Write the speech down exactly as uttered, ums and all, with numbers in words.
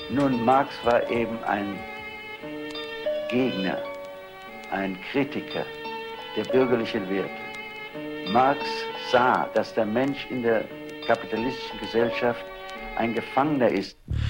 Nun, Marx war eben ein Gegner, ein Kritiker der bürgerlichen Werte. Marx sah, dass der Mensch in der kapitalistischen Gesellschaft ein Gefangener ist.